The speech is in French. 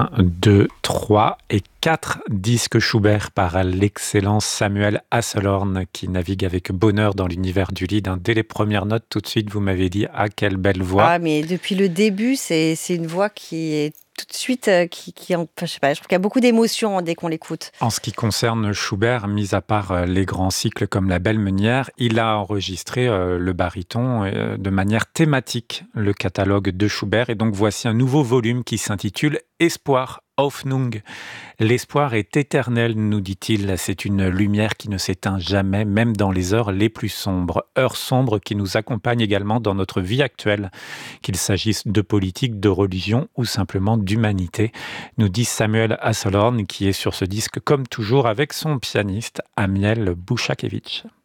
Un, 2, 3 et 4 disques Schubert par l'excellent Samuel Hasselhorn qui navigue avec bonheur dans l'univers du lied. Dès les premières notes, tout de suite, vous m'avez dit « Ah, quelle belle voix !» Ah, mais depuis le début, c'est une voix qui est tout de suite, enfin, je sais pas, je trouve qu'il y a beaucoup d'émotions dès qu'on l'écoute. En ce qui concerne Schubert, mis à part les grands cycles comme La Belle Meunière, il a enregistré le baryton de manière thématique, le catalogue de Schubert. Et donc voici un nouveau volume qui s'intitule Espoir, Hoffnung. L'espoir est éternel, nous dit-il. C'est une lumière qui ne s'éteint jamais, même dans les heures les plus sombres. Heures sombres qui nous accompagnent également dans notre vie actuelle, qu'il s'agisse de politique, de religion ou simplement d'humanité, nous dit Samuel Hasselhorn, qui est sur ce disque comme toujours avec son pianiste Amiel Bouchakevitch.